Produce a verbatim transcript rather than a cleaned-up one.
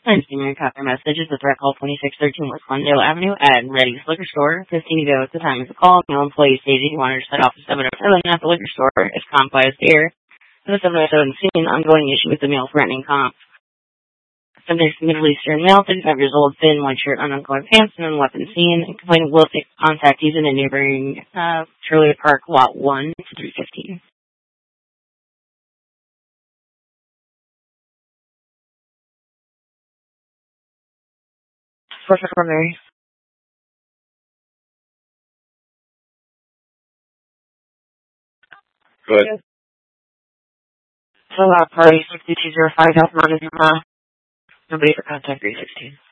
I'm seeing a copy message. It's a threat call twenty-six thirteen West Glendale Avenue at Reddy's Liquor Store. fifteen ago at the time of the call, male employee stated he wanted to set off at seven oh seven at the liquor store if comp biased here. The seven oh seven scene, ongoing issue with the male threatening comp. Subject Middle Eastern male, thirty-five years old, thin, white shirt, uncolored pants, and unweapon seen. Complaining will take contact. He's in a neighboring uh, Shirley Park, Lot one to three fifteen. Fourth Mary. Good. Yes. So, uh, party sixty-two oh five, Health Mountain, uh, nobody for contact three sixteen.